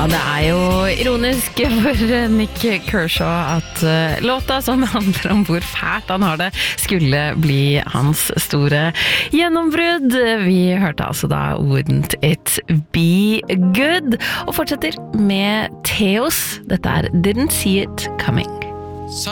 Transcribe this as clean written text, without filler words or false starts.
det jo ironisk for Nick Kershaw at låta som handler om hvor fælt han har det skulle bli hans store gjennombrudd. Vi hørte altså da Wouldn't It Be Good og fortsetter med Theos. Dette Didn't See It Coming.